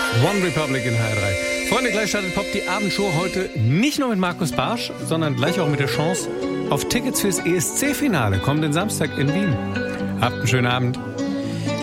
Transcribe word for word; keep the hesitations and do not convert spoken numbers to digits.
One Republic in H R drei. Freunde, gleich startet Pop die Abendshow heute nicht nur mit Markus Bartsch, sondern gleich auch mit der Chance auf Tickets fürs E S C-Finale kommenden Samstag in Wien. Habt einen schönen Abend.